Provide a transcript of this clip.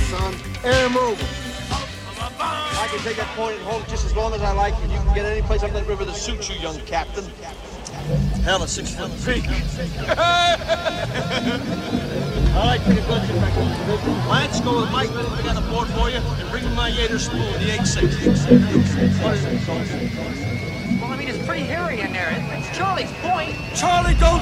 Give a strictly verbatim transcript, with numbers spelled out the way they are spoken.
son. Air move. I can take that point at home just as long as I like, and you can get any place up that river that suits you, young captain. Hell, a six-foot peak. All right, take a good ship back. Lance, go with Mike. I got a board for you, and bring me my Yater spoon, the eight six. What is it, Soldier? Well, I mean, it's pretty hairy in there. It's Charlie's point. Charlie, don't